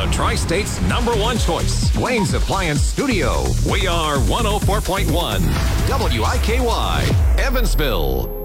The Tri-State's #1 choice, Wayne's Appliance Studio. We are 104.1 WIKY, Evansville.